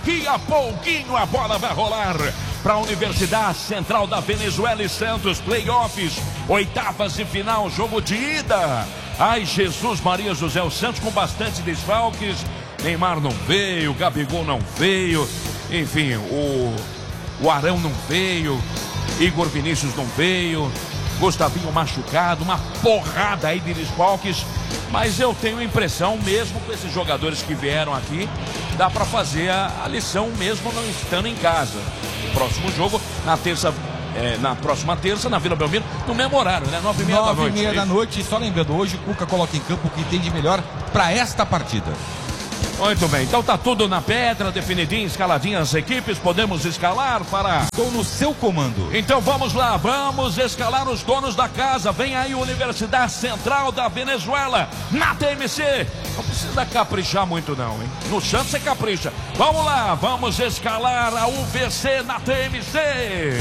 Daqui a pouquinho a bola vai rolar para a Universidade Central da Venezuela e Santos, playoffs, oitavas de final, jogo de ida. Ai, Jesus Maria José, o Santos com bastante desfalques. Neymar não veio, Gabigol não veio, enfim, o Arão não veio, Igor Vinícius não veio, Gustavinho machucado, uma porrada aí de desfalques. Mas eu tenho a impressão, mesmo com esses jogadores que vieram aqui, dá para fazer a lição mesmo não estando em casa. O próximo jogo, na próxima terça, na Vila Belmiro, no mesmo horário, né? 9h30 da noite. 9h30 da noite, só lembrando, hoje o Cuca coloca em campo o que tem de melhor para esta partida. Muito bem, então tá tudo na pedra, definidinho, escaladinho as equipes, podemos escalar para... Estou no seu comando. Então vamos lá, vamos escalar os donos da casa. Vem aí Universidade Central da Venezuela, na TMC. Não precisa caprichar muito não, hein? No Santos você capricha. Vamos lá, vamos escalar a UVC na TMC.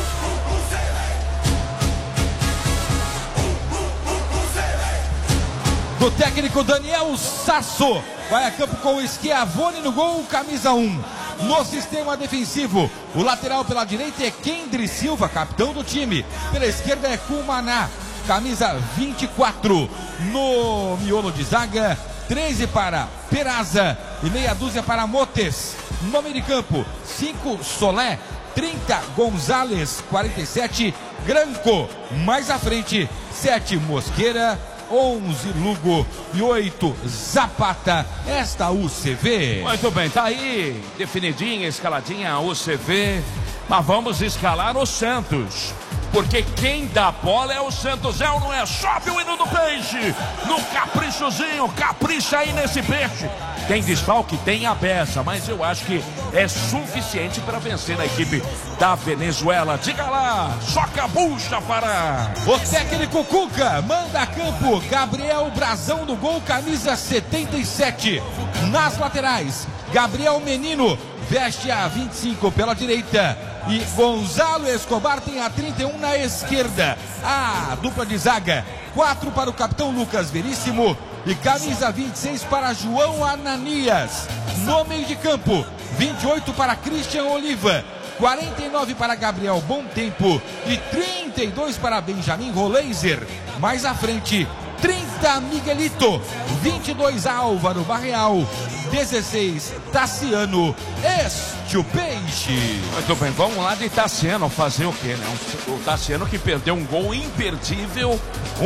Do técnico Daniel Sasso. Vai a campo com o Schiavone no gol, camisa 1. No sistema defensivo, o lateral pela direita é Kendry Silva, capitão do time. Pela esquerda é Cumaná, camisa 24. No miolo de zaga, 13 para Peraza e meia dúzia para Motes. No meio de campo, 5 Solé, 30 Gonzalez, 47 Granco. Mais à frente, 7 Mosqueira, 11 Lugo e 8 Zapata. Esta UCV. Muito bem, tá aí definidinha, escaladinha a UCV. Mas vamos escalar o Santos, porque quem dá bola é o Santos, é ou não é? Sobe o hino do peixe no caprichozinho, capricha aí nesse peixe. Tem desfalque, tem a beça, mas eu acho que é suficiente para vencer a equipe da Venezuela. Diga lá, soca a bucha para... O técnico Cuca manda a campo Gabriel Brazão no gol, camisa 77. Nas laterais, Gabriel Menino veste a 25 pela direita e Gonzalo Escobar tem a 31 na esquerda. A dupla de zaga, 4 para o capitão Lucas Veríssimo e camisa 26 para João Ananias. No meio de campo, 28 para Christian Oliva, 49 para Gabriel Bom Tempo e 32 para Benjamin Roleiser. Mais à frente, 30 Miguelito, 22 Álvaro Barreal, 16 Tassiano, este o peixe. Muito bem, vamos lá de Tassiano fazer o quê, né? O Tassiano que perdeu um gol imperdível.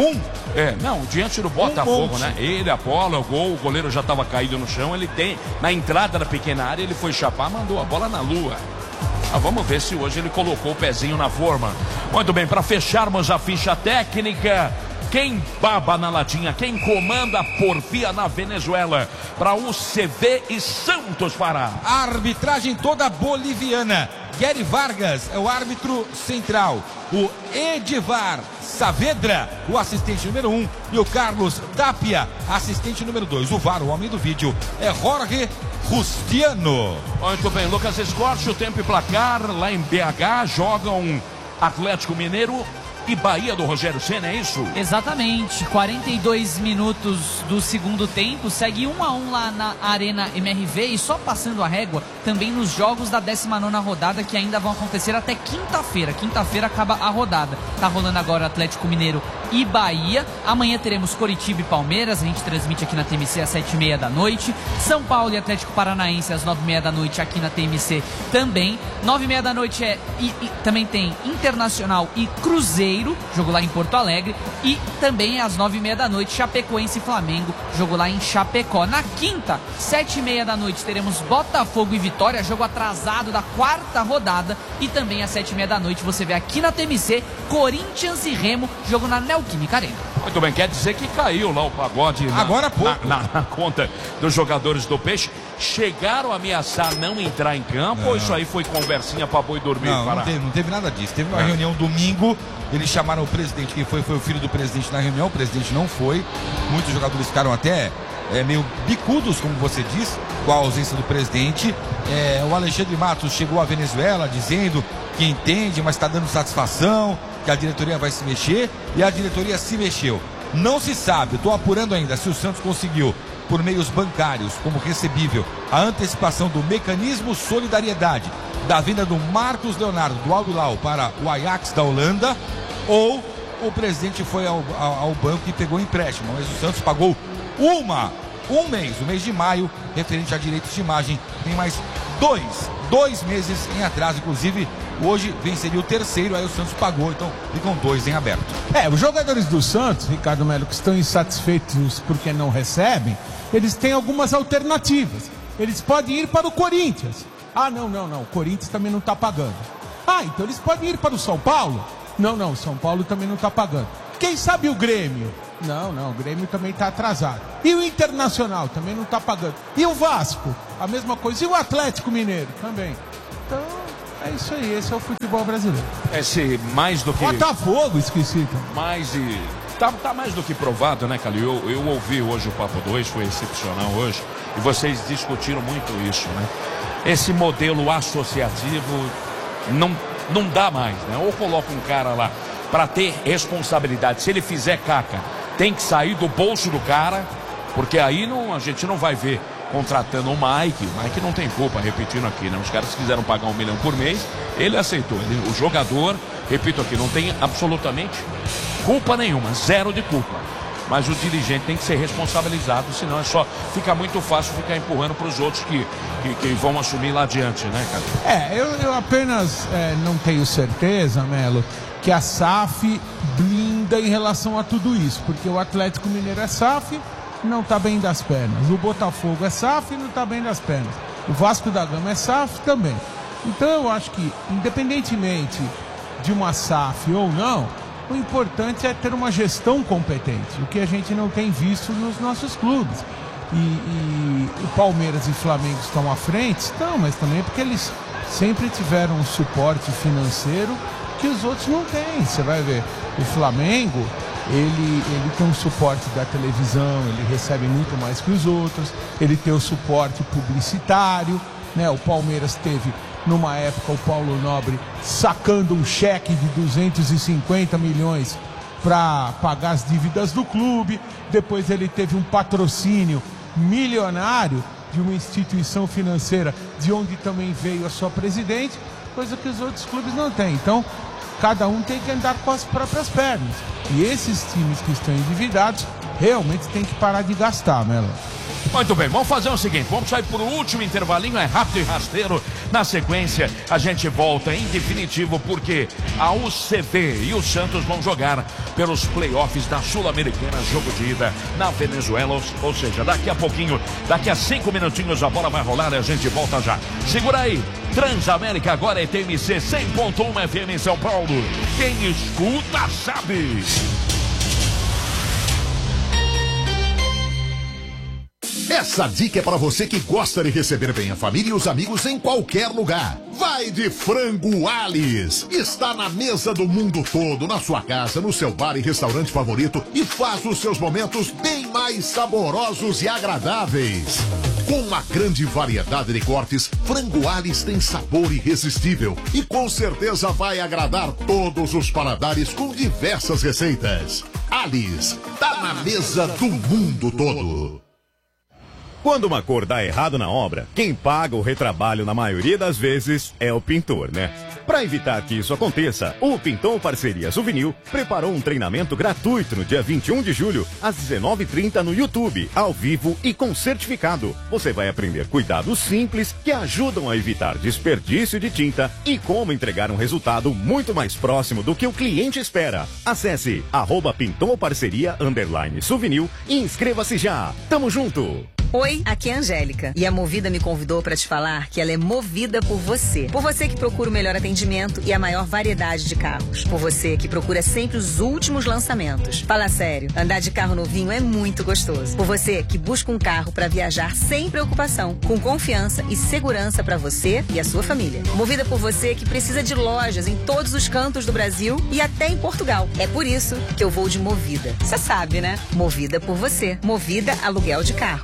Diante do Botafogo, né? Ele, a bola, o gol, o goleiro já estava caído no chão, ele tem, na entrada da pequena área, ele foi chapar, mandou a bola na lua. Vamos ver se hoje ele colocou o pezinho na forma. Muito bem, para fecharmos a ficha técnica, quem baba na latinha, quem comanda a porfia na Venezuela, para UCV e Santos Pará. A arbitragem toda boliviana. Gary Vargas é o árbitro central. O Edivar Saavedra, o assistente número 1. E o Carlos Tapia, assistente número 2. O VAR, o homem do vídeo, é Jorge Rustiano. Muito bem, Lucas Escorte, o tempo e placar lá em BH, jogam Atlético Mineiro e Bahia do Rogério Ceni, é isso? Exatamente, 42 minutos do segundo tempo, segue 1-1 lá na Arena MRV e só passando a régua também nos jogos da 19ª rodada que ainda vão acontecer até quinta-feira. Quinta-feira acaba a rodada. Tá rolando agora Atlético Mineiro e Bahia. Amanhã teremos Coritiba e Palmeiras, a gente transmite aqui na TMC às 7h30 da noite. São Paulo e Atlético Paranaense às 9h30 da noite aqui na TMC também. 9h30 da noite também tem Internacional e Cruzeiro, jogo lá em Porto Alegre. E também às 9h30 da noite Chapecoense e Flamengo, jogo lá em Chapecó. Na quinta, 7h30 da noite teremos Botafogo e Vitória, jogo atrasado da 4ª rodada. E também às 7h30 da noite você vê aqui na TMC Corinthians e Remo, jogo na Neoquímica Arena. Muito bem, quer dizer que caiu lá o pagode agora há pouco na conta dos jogadores do Peixe. Chegaram a ameaçar não entrar em campo ou isso aí foi conversinha para boi dormir? Não teve nada disso. Teve uma reunião domingo, eles chamaram o presidente, quem foi o filho do presidente na reunião, o presidente não foi. Muitos jogadores ficaram até meio bicudos, como você diz, com a ausência do presidente. O Alexandre Matos chegou à Venezuela dizendo que entende, mas está dando satisfação, que a diretoria vai se mexer, e a diretoria se mexeu. Não se sabe, estou apurando ainda se o Santos conseguiu por meios bancários, como recebível a antecipação do mecanismo Solidariedade, da venda do Marcos Leonardo do Al Hilal para o Ajax da Holanda, ou o presidente foi ao banco e pegou empréstimo, mas o Santos pagou um mês, o mês de maio, referente a direitos de imagem, tem mais dois meses em atraso, inclusive hoje venceria o terceiro, aí o Santos pagou, então ficam 2 em aberto. Os jogadores do Santos, Ricardo Melo, que estão insatisfeitos porque não recebem, eles têm algumas alternativas. Eles podem ir para o Corinthians. Não, o Corinthians também não está pagando. Então eles podem ir para o São Paulo? Não, o São Paulo também não está pagando. Quem sabe o Grêmio? Não, o Grêmio também está atrasado. E o Internacional também não está pagando. E o Vasco? A mesma coisa. E o Atlético Mineiro? Também. Então, é isso aí. Esse é o futebol brasileiro. Esse mais do que... Botafogo, esqueci. Tá mais do que provado, né, Calil? Eu ouvi hoje o Papo 2, foi excepcional hoje. E vocês discutiram muito isso, né? Esse modelo associativo não dá mais, né? Ou coloca um cara lá para ter responsabilidade. Se ele fizer caca, tem que sair do bolso do cara, porque aí a gente não vai ver contratando o Mike. O Mike não tem culpa, repetindo aqui, né? Os caras quiseram pagar 1 milhão por mês, ele aceitou. O jogador, repito aqui, não tem absolutamente culpa nenhuma, 0 de culpa. Mas o dirigente tem que ser responsabilizado, senão fica muito fácil ficar empurrando para os outros que vão assumir lá adiante, né, cara? Eu apenas não tenho certeza, Melo, que a SAF blinda em relação a tudo isso, porque o Atlético Mineiro é SAF, não está bem das pernas. O Botafogo é SAF e não está bem das pernas. O Vasco da Gama é SAF também. Então eu acho que, independentemente de uma SAF ou não, o importante é ter uma gestão competente, o que a gente não tem visto nos nossos clubes. E o Palmeiras e o Flamengo estão à frente? Estão, mas também porque eles sempre tiveram um suporte financeiro que os outros não têm. Você vai ver, o Flamengo, ele tem um suporte da televisão, ele recebe muito mais que os outros, ele tem o suporte publicitário, né? O Palmeiras teve, numa época, o Paulo Nobre sacando um cheque de 250 milhões para pagar as dívidas do clube. Depois ele teve um patrocínio milionário de uma instituição financeira, de onde também veio a sua presidente, coisa que os outros clubes não têm. Então, cada um tem que andar com as próprias pernas. E esses times que estão endividados realmente tem que parar de gastar, Melo. Muito bem, vamos fazer o seguinte, vamos sair por um último intervalinho, é rápido e rasteiro. Na sequência, a gente volta em definitivo, porque a UCV e o Santos vão jogar pelos playoffs da Sul-Americana, jogo de ida na Venezuela, ou seja, daqui a pouquinho, daqui a 5 minutinhos a bola vai rolar e a gente volta já. Segura aí, Transamérica agora é TMC 100.1 FM em São Paulo. Quem escuta sabe. Essa dica é para você que gosta de receber bem a família e os amigos em qualquer lugar. Vai de Frango Alice. Está na mesa do mundo todo, na sua casa, no seu bar e restaurante favorito, e faz os seus momentos bem mais saborosos e agradáveis. Com uma grande variedade de cortes, Frango Alice tem sabor irresistível e com certeza vai agradar todos os paladares com diversas receitas. Alice, tá na mesa do mundo todo. Quando uma cor dá errado na obra, quem paga o retrabalho na maioria das vezes é o pintor, né? Para evitar que isso aconteça, o Pinton Parceria Souvenir preparou um treinamento gratuito no dia 21 de julho, às 19h30 no YouTube, ao vivo e com certificado. Você vai aprender cuidados simples que ajudam a evitar desperdício de tinta e como entregar um resultado muito mais próximo do que o cliente espera. Acesse @pintonparceria_souvenir e inscreva-se já. Tamo junto! Oi, aqui é a Angélica e a Movida me convidou para te falar que ela é movida por você. Por você que procura o melhor atendimento e a maior variedade de carros. Por você que procura sempre os últimos lançamentos. Fala sério, andar de carro novinho é muito gostoso. Por você que busca um carro para viajar sem preocupação, com confiança e segurança para você e a sua família. Movida por você que precisa de lojas em todos os cantos do Brasil e até em Portugal. É por isso que eu vou de Movida. Você sabe, né? Movida por você. Movida Aluguel de Carros.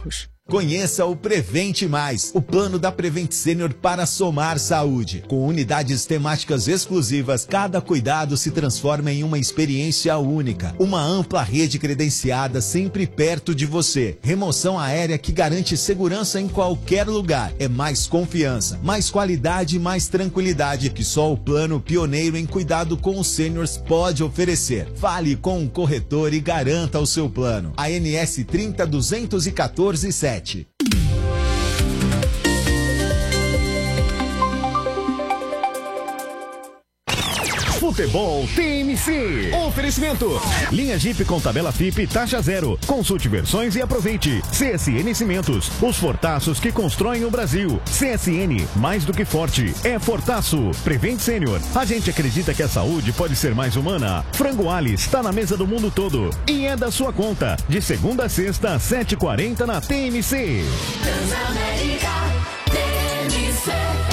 Conheça o Prevente Mais, o plano da Prevent Senior para somar saúde. Com unidades temáticas exclusivas, cada cuidado se transforma em uma experiência única. Uma ampla rede credenciada sempre perto de você. Remoção aérea que garante segurança em qualquer lugar. É mais confiança, mais qualidade e mais tranquilidade que só o plano pioneiro em cuidado com os seniors pode oferecer. Fale com o corretor e garanta o seu plano. ANS 30.214.7. Futebol TMC. Oferecimento. Linha Jeep com tabela FIP taxa zero. Consulte versões e aproveite. CSN Cimentos. Os fortaços que constroem o Brasil. CSN, mais do que forte, é fortaço. Prevent Senior. A gente acredita que a saúde pode ser mais humana. Frango Alice está na mesa do mundo todo. E é da sua conta. De segunda a sexta, 7h40 na TMC. Transamérica, TMC.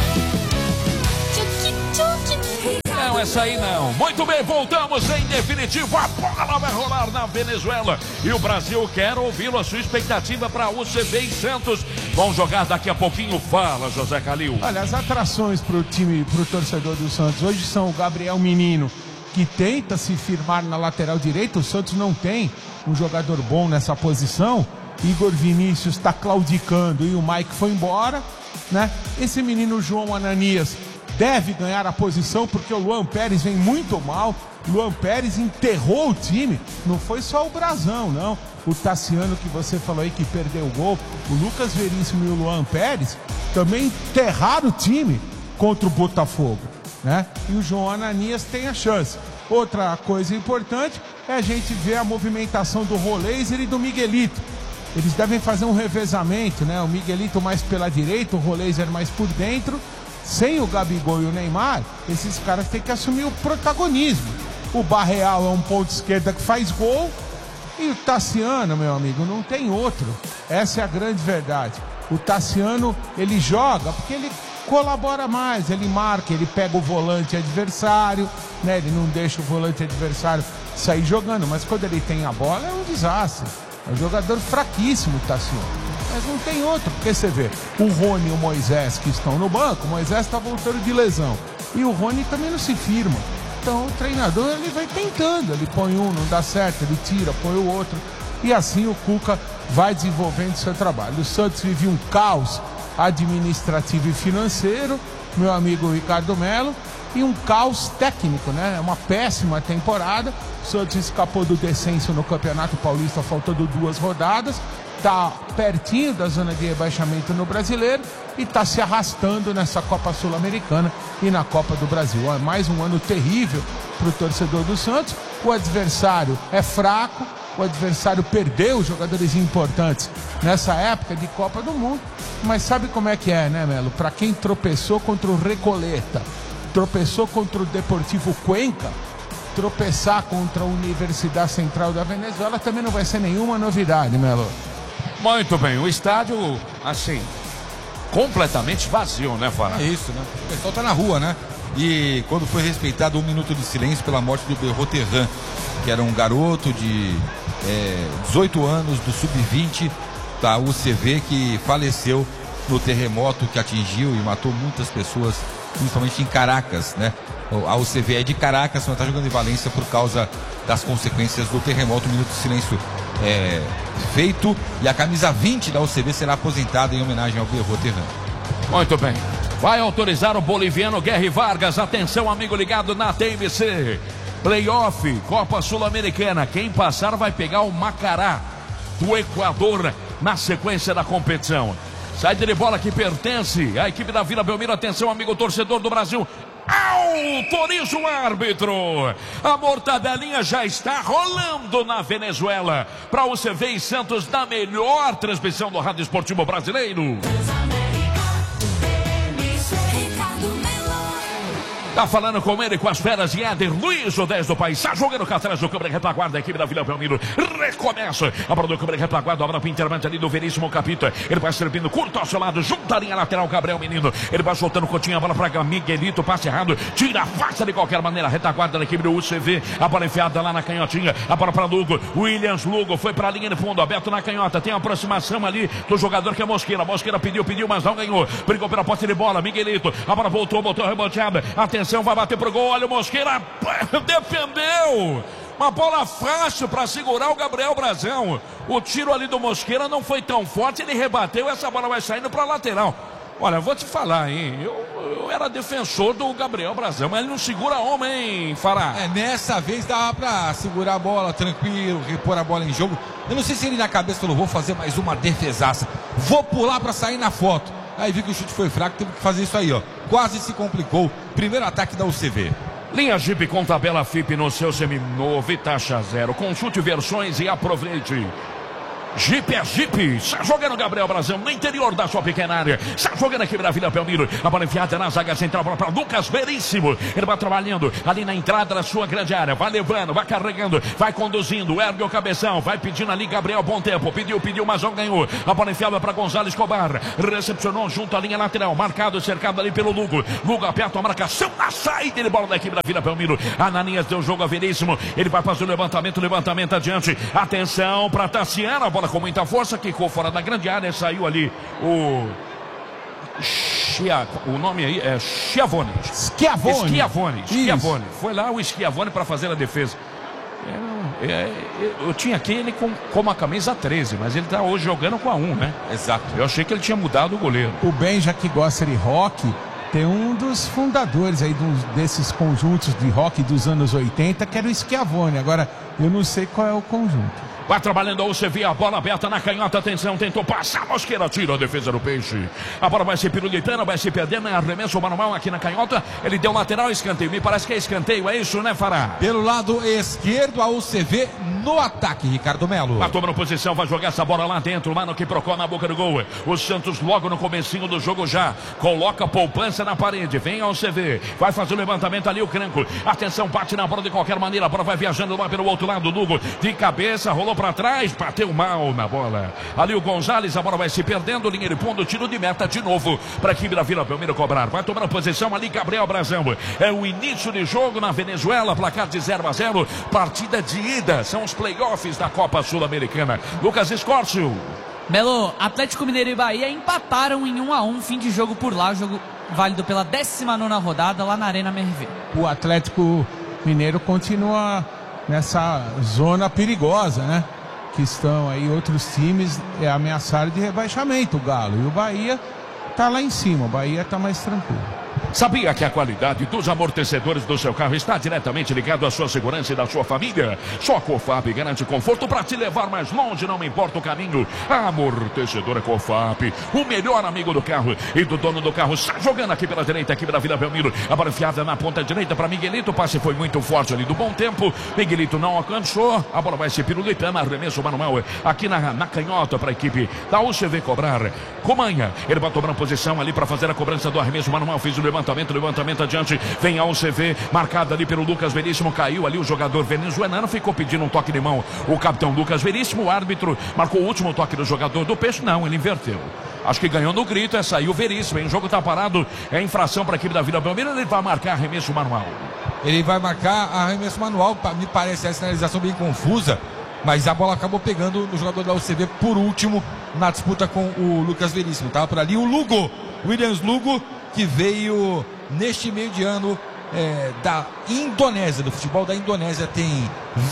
Não, essa aí não. Muito bem, voltamos em definitivo. A bola vai rolar na Venezuela. E o Brasil quer ouvi-lo. A sua expectativa para UCV e Santos. Vão jogar daqui a pouquinho. Fala, José Calil. Olha, as atrações para o time, para o torcedor do Santos hoje são o Gabriel Menino, que tenta se firmar na lateral direita. O Santos não tem um jogador bom nessa posição. Igor Vinícius está claudicando e o Mike foi embora, né? Esse menino João Ananias deve ganhar a posição porque o Luan Pérez vem muito mal. Luan Pérez enterrou o time. Não foi só o Brazão, não. O Tassiano que você falou aí que perdeu o gol, o Lucas Veríssimo e o Luan Pérez também enterraram o time contra o Botafogo, né? E o João Ananias tem a chance. Outra coisa importante é a gente ver a movimentação do Roleiser e do Miguelito. Eles devem fazer um revezamento, né? O Miguelito mais pela direita, o Roleiser mais por dentro. Sem o Gabigol e o Neymar, esses caras têm que assumir o protagonismo. O Barreal é um ponto esquerda que faz gol e o Tassiano, meu amigo, não tem outro. Essa é a grande verdade. O Tassiano, ele joga porque ele colabora mais, ele marca, ele pega o volante adversário, né? Ele não deixa o volante adversário sair jogando, mas quando ele tem a bola é um desastre. É um jogador fraquíssimo, o Tassiano. Mas não tem outro, porque você vê, o Rony e o Moisés que estão no banco, o Moisés está voltando de lesão. E o Rony também não se firma. Então o treinador ele vai tentando, ele põe um, não dá certo, ele tira, põe o outro. E assim o Cuca vai desenvolvendo seu trabalho. O Santos vive um caos administrativo e financeiro, meu amigo Ricardo Melo, e um caos técnico, né? É uma péssima temporada. O Santos escapou do descenso no Campeonato Paulista, faltando 2 rodadas. Está pertinho da zona de rebaixamento no Brasileiro e está se arrastando nessa Copa Sul-Americana e na Copa do Brasil. É mais um ano terrível para o torcedor do Santos. O adversário é fraco, o adversário perdeu jogadores importantes nessa época de Copa do Mundo, mas sabe como é que é, né, Melo? Para quem tropeçou contra o Recoleta, tropeçou contra o Deportivo Cuenca, tropeçar contra a Universidade Central da Venezuela também não vai ser nenhuma novidade, Melo. Muito bem, o estádio, assim, completamente vazio, né, Fará? É isso, né? O pessoal tá na rua, né? E quando foi respeitado 1 minuto de silêncio pela morte do Berroterran, que era um garoto de 18 anos, do Sub-20 da UCV, que faleceu no terremoto que atingiu e matou muitas pessoas, principalmente em Caracas, né? A UCV é de Caracas, mas está jogando em Valência por causa das consequências do terremoto. 1 minuto de silêncio feito, e a camisa 20 da UCV será aposentada em homenagem ao Berroterran. Muito bem. Vai autorizar o boliviano Guerri Vargas. Atenção, amigo ligado na TMC. Playoff, Copa Sul-Americana. Quem passar vai pegar o Macará do Equador na sequência da competição. Saída de bola que pertence à equipe da Vila Belmiro. Atenção, amigo torcedor do Brasil. Autoriza o árbitro. A mortadelinha já está rolando na Venezuela. Para o UCV e Santos, na melhor transmissão do Rádio Esportivo Brasileiro. Tá falando com ele, com as feras de Éder Luiz, o 10 do país. Tá jogando cá atrás do câmera retaguarda, a equipe da Vila Belmiro. Recomeça. A bola do câmera retaguarda, a bola para intermédio ali do Veríssimo Capita. Ele vai servindo curto ao seu lado, junto à linha lateral, Gabriel Menino. Ele vai soltando Coutinho, a bola para Miguelito, passe errado. Tira a faça de qualquer maneira. Retaguarda da equipe do UCV. A bola enfiada lá na canhotinha. A bola para Lugo. Williams Lugo foi para a linha de fundo, aberto na canhota. Tem a aproximação ali do jogador que é Mosqueira. Mosqueira pediu, mas não ganhou. Brigou pela posse de bola. Miguelito. A bola voltou, botou reboteada. Atenção, vai bater pro gol. Olha o Mosqueira. Defendeu. Uma bola fácil para segurar o Gabriel Brazão. O tiro ali do Mosqueira não foi tão forte. Ele rebateu. Essa bola vai saindo para lateral. Olha, vou te falar, hein? Eu era defensor do Gabriel Brazão, mas ele não segura homem, hein, Fará? Nessa vez dava pra segurar a bola tranquilo, repor a bola em jogo. Eu não sei se ele na cabeça falou, vou fazer mais uma defesaça. Vou pular pra sair na foto. Aí vi que o chute foi fraco, teve que fazer isso aí, ó. Quase se complicou. Primeiro ataque da UCV. Linha Jeep com tabela FIP no seu seminovo e taxa zero. Consulte versões e aproveite. Jeep é Jeep, está jogando Gabriel Brazão no interior da sua pequena área, está jogando aqui na Vila Belmiro, a bola enfiada na zaga central para Lucas Veríssimo, ele vai trabalhando ali na entrada da sua grande área, vai levando, vai carregando, vai conduzindo, ergue o cabeção, vai pedindo ali Gabriel, bom tempo, pediu, mas não ganhou, a bola enfiada para Gonzalo Escobar, recepcionou junto à linha lateral, marcado, cercado ali pelo Lugo aperta a marcação na saída de bola da equipe da Vila Belmiro, Ananias deu jogo a Veríssimo, ele vai fazer o levantamento adiante, atenção para Tassiano, a bola com muita força, quicou fora da grande área, saiu ali o nome aí é Schiavone. Foi lá o Schiavone para fazer a defesa. Eu tinha aqui ele com a camisa 13, mas ele está hoje jogando com a 1, né? Exato. Eu achei que ele tinha mudado o goleiro. O Benja, que gosta de rock, tem um dos fundadores aí desses conjuntos de rock dos anos 80, que era o Schiavone. Agora, eu não sei qual é o conjunto. Vai trabalhando a UCV, a bola aberta na canhota, atenção, tentou passar, Mosqueira tira a defesa do Peixe. A bola vai se pirulitando, vai se perdendo, arremesso manual aqui na canhota, ele deu lateral, escanteio, me parece que é escanteio, é isso, né, Fará? Pelo lado esquerdo, a UCV no ataque, Ricardo Melo. Vai tomando posição, vai jogar essa bola lá dentro, lá no que procura na boca do gol. O Santos logo no comecinho do jogo já coloca a poupança na parede, vem a UCV, vai fazer o levantamento ali, o Cranco, atenção, bate na bola de qualquer maneira, a bola vai viajando lá pelo outro lado, Lugo, de cabeça, rolou para trás, bateu mal na bola. Ali o Gonzalez, a bola vai se perdendo, linha de fundo, tiro de meta de novo para a equipe da Vila Belmiro cobrar. Vai tomando posição ali Gabriel Brazão. É o início de jogo na Venezuela, placar de 0-0, partida de ida. São os playoffs da Copa Sul-Americana. Lucas Escórcio. Melo, Atlético Mineiro e Bahia empataram em 1-1, fim de jogo por lá, jogo válido pela 19ª rodada lá na Arena MRV. O Atlético Mineiro continua nessa zona perigosa, né? Que estão aí outros times ameaçados de rebaixamento, o Galo. E o Bahia tá lá em cima, o Bahia tá mais tranquilo. Sabia que a qualidade dos amortecedores do seu carro está diretamente ligado à sua segurança e da sua família? Só a Cofap garante conforto para te levar mais longe, não importa o caminho. A amortecedora Cofap, o melhor amigo do carro e do dono do carro. Está jogando aqui pela direita, aqui pela Vila Belmiro. A bola enfiada na ponta direita para Miguelito. O passe foi muito forte ali do bom tempo. Miguelito não alcançou. A bola vai se pirulitando, arremesso manual aqui na canhota para a equipe da UCV cobrar. Comanha, ele vai tomando posição ali para fazer a cobrança do arremesso manual. Fez o levantamento adiante, vem a UCV, marcada ali pelo Lucas Veríssimo, caiu ali o jogador venezuelano, ficou pedindo um toque de mão, o capitão Lucas Veríssimo, o árbitro marcou o último toque do jogador do Peixe, não, ele inverteu. Acho que ganhou no grito, saiu o Veríssimo, o jogo está parado, é infração para a equipe da Vila Belmiro, ele vai marcar arremesso manual. Ele vai marcar arremesso manual, me parece a sinalização bem confusa, mas a bola acabou pegando no jogador da UCV por último na disputa com o Lucas Veríssimo. Estava por ali o Lugo, Williams Lugo, que veio neste meio de ano da Indonésia, do futebol da Indonésia, tem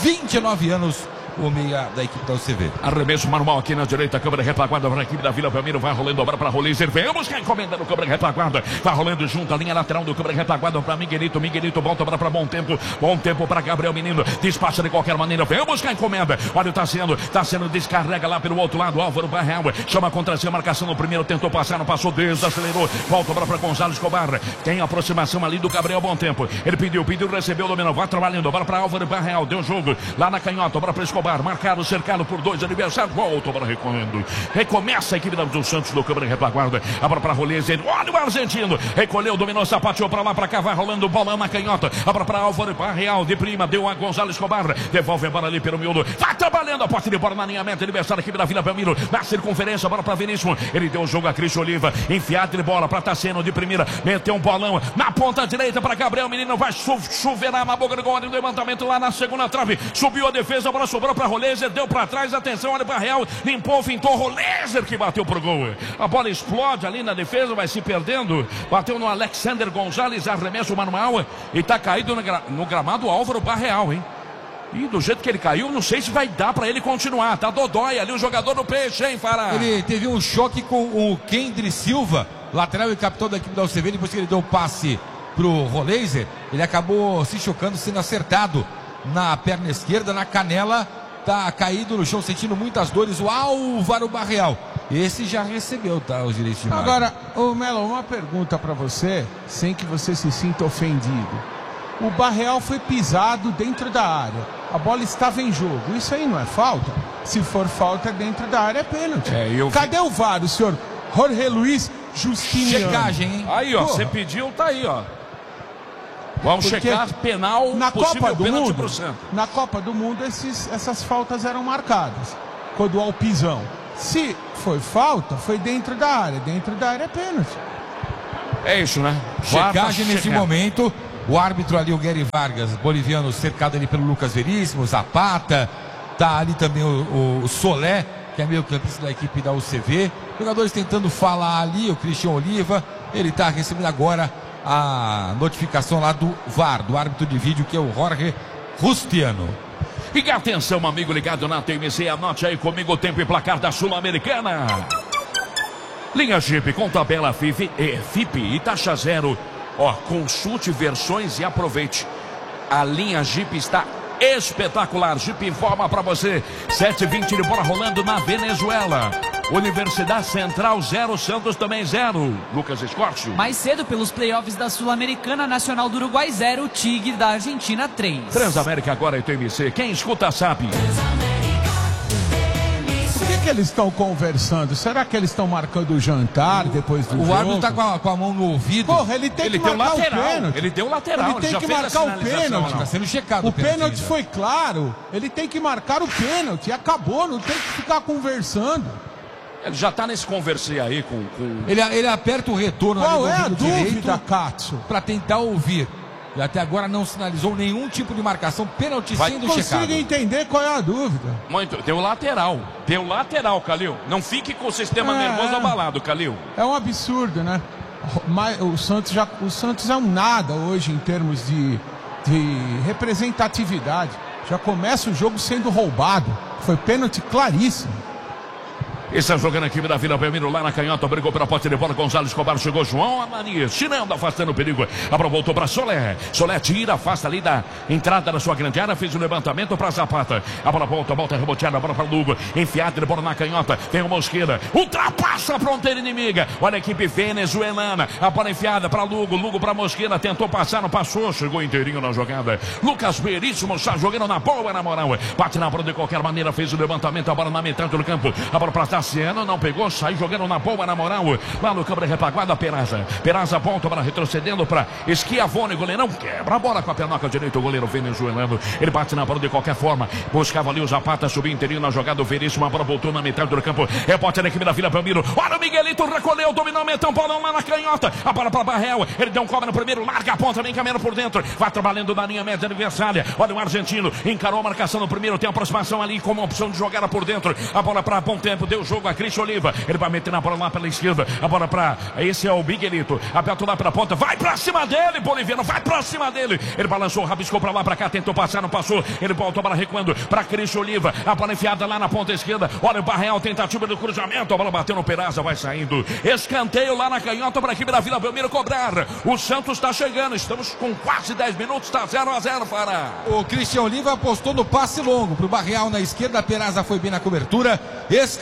29 anos, o meia da equipe da UCV. Arremesso manual aqui na direita, câmera retaguarda para a equipe da Vila Belmiro, vai rolando a bola para Rolizer, vemos quem encomenda no câmera retaguarda, vai rolando junto a linha lateral do câmera retaguarda para Miguelito, volta a bola para bom tempo para Gabriel Menino, despacha de qualquer maneira, vemos quem encomenda, olha, tá sendo descarrega lá pelo outro lado, Álvaro Barreal, chama contra si a marcação no primeiro, tentou passar, não passou, desacelerou, volta a bola para Gonzalo Escobar, tem aproximação ali do Gabriel, bom tempo, ele pediu, recebeu, dominou, vai trabalhando, a bola para Álvaro Barreal, deu jogo lá na canhota, a bola para Escobar, Escobar, marcado, cercado por 2 adversários, volta para recorrendo. Recomeça a equipe do Santos do câmera retaguarda. A bola para Rolese, olha o argentino, recolheu, dominou, sapateou para lá, para cá, vai rolando, bola na canhota. A bola para Álvaro Barreal, de prima, deu a Gonzalo Escobar, devolve a bola ali pelo miúdo, vai trabalhando a posse de bola na alinhamento, adversário, equipe da Vila Belmiro, na circunferência, bola para Vinícius, ele deu o jogo a Cristian Oliva, enfiado de bola para Tassiano, de primeira, meteu um bolão na ponta direita para Gabriel Menino, vai chuveirar na boca do gol, levantamento lá na segunda trave, subiu a defesa, a bola sobrou para Rolezer, deu para trás, atenção, olha para Real, limpou, fintou, Rolezer que bateu pro gol. A bola explode ali na defesa, vai se perdendo, bateu no Alexander Gonzalez, arremesso manual e tá caído no gramado Álvaro Barreal, hein? E do jeito que ele caiu, não sei se vai dar pra ele continuar. Tá dodói ali o jogador do Peixe, hein, Fará? Ele teve um choque com o Kendry Silva, lateral e capitão da equipe da UCV, depois que ele deu o passe pro Rolezer, ele acabou se chocando, sendo acertado na perna esquerda, na canela, tá caído no chão, sentindo muitas dores, o Álvaro Barreal. Esse já recebeu, tá, os direitos de imagem. Agora, ô Melo, uma pergunta pra você, sem que você se sinta ofendido. O Barreal foi pisado dentro da área, a bola estava em jogo, isso aí não é falta? Se for falta dentro da área, é pênalti. Cadê o VAR, o senhor Jorge Luiz Justiniano? Checagem, hein? Aí, ó, você pediu, tá aí, ó. Vamos checar penal, na Copa do pênalti Mundo, pro Santos. na Copa do Mundo essas faltas eram marcadas, quando há o pisão. Se foi falta, foi dentro da área é pênalti. É isso, né? Checagem nesse momento. O árbitro ali, o Gary Vargas, boliviano, cercado ali pelo Lucas Veríssimo, Zapata, tá ali também o Solé, que é meio campista da equipe da UCV. Jogadores tentando falar ali, o Cristian Oliva, ele tá recebendo agora a notificação lá do VAR, do árbitro de vídeo, que é o Jorge Justiano. E atenção, amigo ligado na TMC, anote aí comigo o tempo e placar da Sul-Americana. Linha Jeep com tabela FIP e taxa zero. Ó, consulte versões e aproveite. A linha Jeep está espetacular. Jeep informa para você. 7h20 de bola rolando na Venezuela. Universidade Central 0, Santos também 0. Lucas Escorcio. Mais cedo, pelos playoffs da Sul-Americana, Nacional do Uruguai 0, Tigre da Argentina 3. Transamérica agora é TMC. Quem escuta sabe. O que eles estão conversando? Será que eles estão marcando o jantar depois do jogo? O árbitro tá com a mão no ouvido. Porra, ele tem que marcar o pênalti. Ele deu lateral. Ele tem que marcar o pênalti. Tá sendo checado. O pênalti foi claro. Ele tem que marcar o pênalti. Acabou, não tem que ficar conversando. Ele já tá nesse conversei aí com... Ele aperta o retorno. Qual ali é a no dúvida, Katsu? Para tentar ouvir. E até agora não sinalizou nenhum tipo de marcação, pênalti sendo checado. Consigo entender qual é a dúvida. Muito, tem o lateral, Calil. Não fique com o sistema nervoso abalado, Calil. É um absurdo, né? Mas o Santos é um nada hoje em termos de representatividade. Já começa o jogo sendo roubado. Foi pênalti claríssimo. Está jogando a equipe da Vila Belmiro lá na canhota, brigou pela posse de bola, Gonzalo Escobar, chegou João Amanias, tirando, afastando o perigo, a bola voltou para Solé, tira, afasta ali da entrada da sua grande área, fez o levantamento para Zapata, a bola volta reboteada, a bola para Lugo, enfiada de bola na canhota, tem o Mosqueira, ultrapassa a fronteira inimiga, olha a equipe venezuelana, a bola enfiada para Lugo para Mosqueira, tentou passar, não passou, chegou inteirinho na jogada, Lucas Veríssimo está jogando na boa, na moral, bate na bola de qualquer maneira, fez o levantamento, a bola na metade do campo, a bola para Tassiano, não pegou, sai jogando na boa, na moral, lá no câmara retaguarda, Peraza volta para retrocedendo para Schiavone, goleirão, quebra a bola com a pernoca direita, o goleiro venezuelano, ele bate na bola de qualquer forma, buscava ali o Zapata, subiu inteirinho na jogada, o Veríssimo, a bola voltou na metade do campo, rebote na equipe da Vila Belmiro, olha o Miguelito, recolheu, dominou, meteu um bolão lá na canhota, a bola para Barreal, ele deu um cobra no primeiro, larga a ponta, vem caminhando por dentro, vai trabalhando na linha média adversária, olha o argentino, encarou a marcação no primeiro, tem a aproximação ali como opção de jogada por dentro, a bola para bom tempo, deu jogo a Cristian Oliva, ele vai meter na bola lá pela esquerda, a bola para, esse é o Miguelito, aberto lá pela ponta, vai pra cima dele, boliviano, vai pra cima dele, ele balançou, rabiscou pra lá, pra cá, tentou passar, não passou, ele voltou a bola recuando pra Cristian Oliva, a bola enfiada lá na ponta esquerda, olha o Barreal, tentativa do cruzamento, a bola bateu no Peraza, vai saindo, escanteio lá na canhota para a equipe da Vila Belmiro cobrar, o Santos tá chegando, estamos com quase 10 minutos, tá 0-0, Fará. O Cristian Oliva apostou no passe longo pro Barreal na esquerda, a Peraza foi bem na cobertura, escanteio lá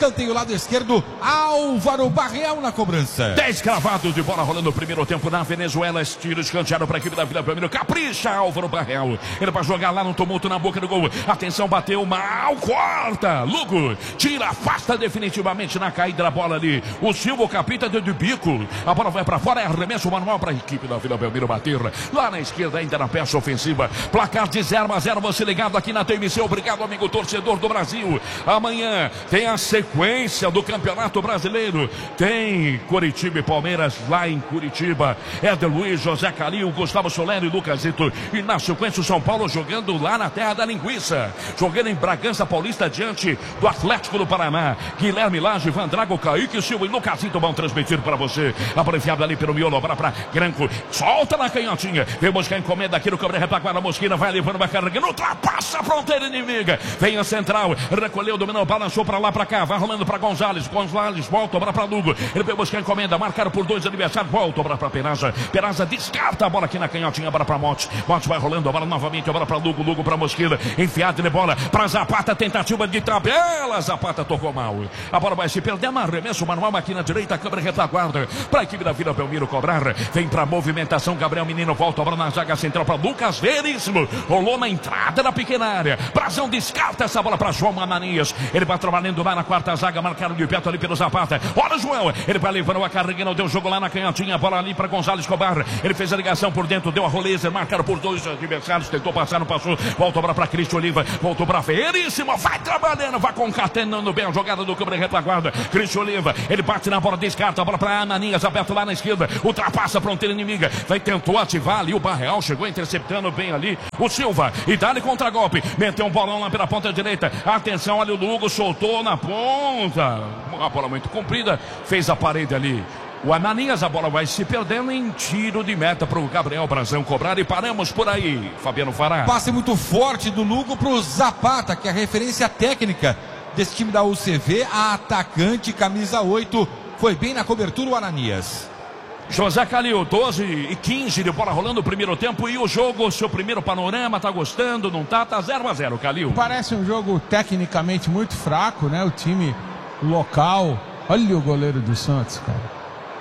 lado esquerdo, Álvaro Barreal na cobrança. 10 cravados de bola rolando no primeiro tempo na Venezuela. Tiro escanteado para a equipe da Vila Belmiro. Capricha Álvaro Barreal. Ele vai jogar lá no tumulto na boca do gol. Atenção, bateu mal, corta. Lugo tira, afasta definitivamente na caída da bola ali. O Silva capita de bico. A bola vai para fora, é arremesso manual para a equipe da Vila Belmiro bater. Lá na esquerda ainda na peça ofensiva. Placar de 0-0. Você ligado aqui na TMC. Obrigado, amigo torcedor do Brasil. Amanhã tem a sequência do Campeonato Brasileiro. Tem Curitiba e Palmeiras lá em Curitiba. Éder Luiz, José Calil, Gustavo Soler e Lucas Zito. E na sequência o São Paulo jogando lá na terra da linguiça. Jogando em Bragança Paulista diante do Atlético do Paraná. Guilherme Lage, Van Drago, Kaique Silva e Lucas Zito vão transmitir para você. Abreviado ali pelo miolo, para Granco. Solta na canhotinha. Vem buscar encomenda aqui no câmera retaguarda. Mosquina vai levando uma carga. Ultrapassa a fronteira inimiga. Vem a central. Recolheu, dominou, balançou para lá, para cá. Vai rolando para Gonzalez. Gonzalez volta para Lugo. Ele veio buscar encomenda. Marcado por 2 adversários. Volta para Peraza. Peraza descarta a bola aqui na canhotinha. Bola para Monte. Monte vai rolando. A bola novamente. A bola para Lugo. Lugo para Mosquina. Enfiada de bola para Zapata. Tentativa de tabela. Zapata tocou mal. A bola vai se perder. Arremesso manual aqui na direita. Câmera retaguarda. Para a equipe da Vila Belmiro cobrar. Vem para a movimentação. Gabriel Menino volta. A bola na zaga central para Lucas Veríssimo. Rolou na entrada da pequena área. Brazão descarta essa bola para João Ananias. Ele vai trabalhando lá na quarta zaga. Marcado de perto ali pelo Zapata. Olha o João. Ele vai levando a carreguinha. Deu jogo lá na canhotinha. A bola ali para Gonzalo Escobar. Ele fez a ligação por dentro. Deu a roleza. Marcado por 2 adversários. Tentou passar, não passou. Volta a bola para Cristian Oliva. Voltou para Veríssimo. Vai trabalhando. Vai concatenando bem a jogada do câmera retaguarda. Cristian Oliva. Ele bate na bola. Descarta a bola para Ananias. Aberto lá na esquerda. Ultrapassa a fronteira inimiga. Vai tentou ativar ali. O Barreal chegou interceptando bem ali. O Silva. E dá-lhe contra-golpe. Meteu um bolão lá pela ponta direita. Atenção, olha o Lugo. Soltou na ponta. Uma bola muito comprida. Fez a parede ali. O Ananias, a bola vai se perdendo em tiro de meta para o Gabriel Brazão cobrar e paramos por aí. Fabiano Fará. Passe muito forte do Lugo para o Zapata, que é a referência técnica desse time da UCV. A atacante, camisa 8, foi bem na cobertura o Ananias. José Calil, 12:15 de bola rolando o primeiro tempo. E o jogo, seu primeiro panorama, tá gostando, não tá? Tá 0-0, Calil. Parece um jogo tecnicamente muito fraco, né? O time local. Olha o goleiro do Santos, cara.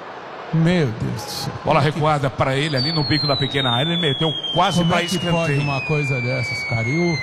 Meu Deus do céu. Bola recuada para ele ali no bico da pequena área. Ele meteu quase para escanteio. Como é que pode uma coisa dessas, cara? E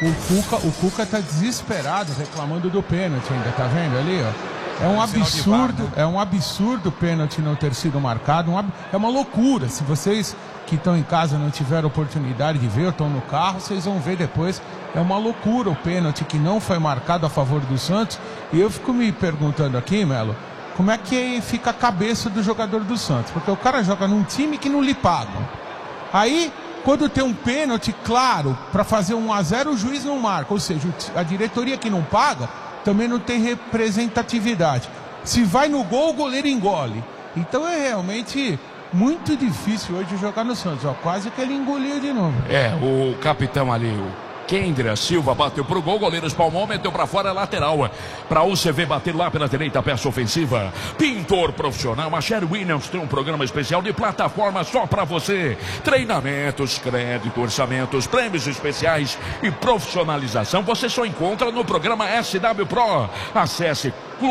o Cuca tá desesperado, reclamando do pênalti ainda, tá vendo ali, ó? É um absurdo, né? É um absurdo o pênalti não ter sido marcado. É uma loucura. Se vocês que estão em casa não tiveram oportunidade de ver, ou estão no carro, vocês vão ver depois. É uma loucura o pênalti que não foi marcado a favor do Santos. E eu fico me perguntando aqui, Melo, como é que fica a cabeça do jogador do Santos? Porque o cara joga num time que não lhe pagam. Aí, quando tem um pênalti, claro, para fazer 1-0, o juiz não marca. Ou seja, a diretoria que não paga também não tem representatividade. Se vai no gol, o goleiro engole. Então é realmente muito difícil hoje jogar no Santos. Ó, quase que ele engoliu de novo. É, o capitão ali, o Kendra Silva bateu pro gol, goleiro espalmou, meteu pra fora, lateral pra UCV bater lá pela direita, peça ofensiva. Pintor profissional, a Sherry Williams tem um programa especial de plataforma só pra você. Treinamentos, crédito, orçamentos, prêmios especiais e profissionalização você só encontra no programa SW Pro. Acesse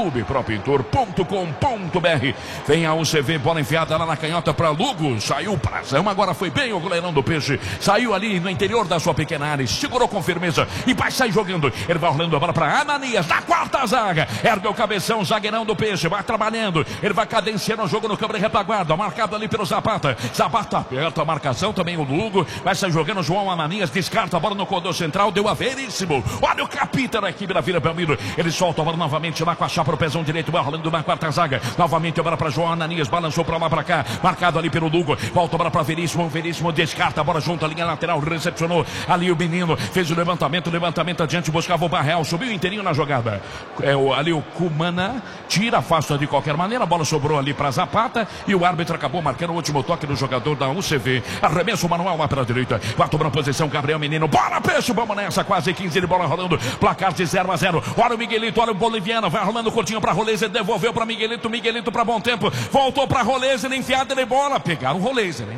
clubepropintor.com.br. Vem a UCV, bola enfiada lá na canhota para Lugo. Saiu o Brazão, agora foi bem o goleirão do Peixe. Saiu ali no interior da sua pequena área, segurou com firmeza e vai sair jogando. Ele vai rolando a bola para Ananias, na quarta zaga. Ergue o cabeção, zagueirão do Peixe, vai trabalhando. Ele vai cadenciando o jogo no câmera retaguarda, marcado ali pelo Zapata. Zapata aperta a marcação, também o Lugo. Vai sair jogando, João Ananias descarta a bola no corredor central, deu a Veríssimo. Olha o capita da equipe da Vila Belmiro. Ele solta a bola novamente lá com a chapa o pezão direito, vai rolando na quarta zaga. Novamente a bola para João Ananias, balançou para lá para cá, marcado ali pelo Lugo. Volta a bola para Veríssimo, Veríssimo descarta a bola junto à linha lateral, recepcionou ali o menino, fez o levantamento adiante, buscava o Barreal, subiu inteirinho na jogada. Ali o Cumana tira, afasta de qualquer maneira, a bola sobrou ali para Zapata e o árbitro acabou marcando o último toque do jogador da UCV. Arremesso manual lá pela direita, vai tomando posição Gabriel Menino, bora Peixe, vamos nessa, quase 15 de bola rolando, placar de 0-0. Olha o Miguelito, olha o boliviano, vai rolando curtinho para Roleza, devolveu para Miguelito, Miguelito para Bom Tempo, voltou para Roleza, enfiada de bola, pegaram o Roleza, né?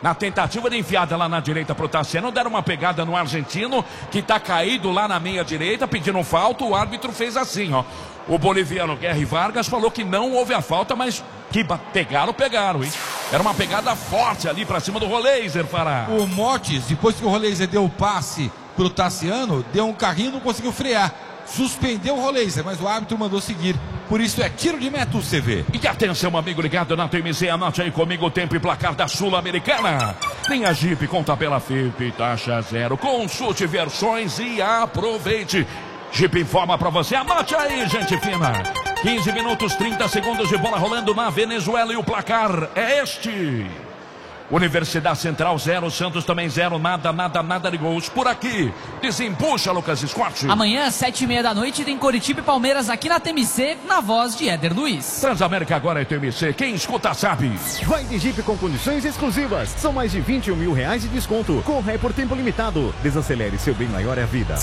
na tentativa de enfiada lá na direita pro Tassiano, deram uma pegada no argentino, que tá caído lá na meia direita, pedindo falta, o árbitro fez assim, ó. O boliviano Guerri Vargas falou que não houve a falta, mas que pegaram, hein? Era uma pegada forte ali pra cima do Roleiser, Fará. O Motes, depois que o Roleiser deu o passe pro Tassiano, deu um carrinho e não conseguiu frear. Suspendeu o Roleiser, mas o árbitro mandou seguir. Por isso é tiro de meta, o CV. E atenção, amigo ligado na TMC, anote aí comigo o tempo e placar da Sul-Americana. Tem a Jeep com tabela FIP, taxa zero. Consulte versões e aproveite. Jeep informa pra você, anote aí, gente fina. 15 minutos, 30 segundos de bola rolando na Venezuela e o placar é este. Universidade Central 0, Santos também 0, nada de gols por aqui. Desempuxa, Lucas Scott. Amanhã, 7h30 da noite, tem Coritiba e Palmeiras aqui na TMC, na voz de Éder Luiz. Transamérica agora é TMC, quem escuta sabe. Vai de Jeep com condições exclusivas. São mais de 21 mil reais de desconto. Corre por tempo limitado. Desacelere, seu bem maior é a vida.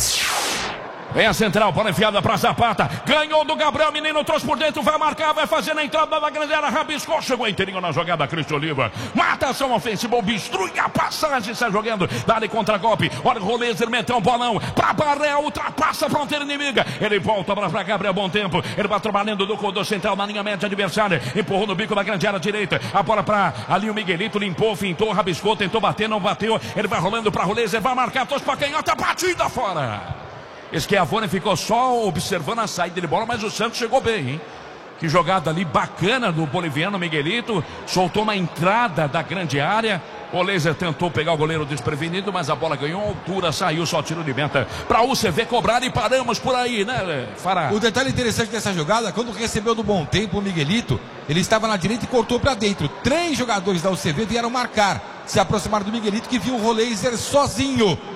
Vem a central, bola enfiada pra Zapata. Ganhou do Gabriel, menino, trouxe por dentro, vai marcar, vai fazer na entrada da grande área, rabiscou, chegou inteirinho na jogada, Cristo Oliva. Mata ação ofensiva, obstrui a passagem, sai jogando, dá-lhe contra-golpe. Olha o Roleiser, meteu um bolão pra Barré, ultrapassa a fronteira inimiga. Ele volta pra Gabriel, bom tempo. Ele vai trabalhando do central na linha média adversária. Empurrou no bico da grande área direita. A bola pra ali o Miguelito, limpou, fintou, rabiscou, tentou bater, não bateu. Ele vai rolando pra Roleiser, vai marcar, trouxe pra canhota, batida fora. Schiavone ficou só observando a saída de bola, mas o Santos chegou bem, hein? Que jogada ali bacana do boliviano Miguelito. Soltou uma entrada da grande área. O Laser tentou pegar o goleiro desprevenido, mas a bola ganhou altura, saiu só tiro de meta para o UCV cobrar e paramos por aí, né, Fará? O detalhe interessante dessa jogada, quando recebeu do bom tempo o Miguelito, ele estava na direita e cortou para dentro. 3 jogadores da UCV vieram marcar, se aproximaram do Miguelito, que viu o Roleiser sozinho.